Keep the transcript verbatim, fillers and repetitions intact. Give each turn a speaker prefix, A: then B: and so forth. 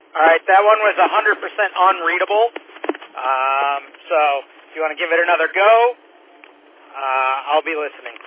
A: All right, that one was one hundred percent unreadable. Um, so if you want to give it another go, uh, I'll be listening.